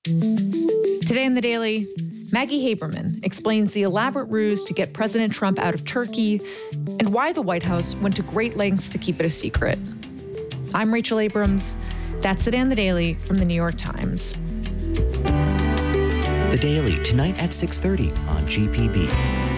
Today in the Daily, Maggie Haberman explains the elaborate ruse to get President Trump out of Turkey and why the White House went to great lengths to keep it a secret. I'm Rachel Abrams. That's Today in the Daily from the New York Times. The Daily, tonight at 6:30 on GPB.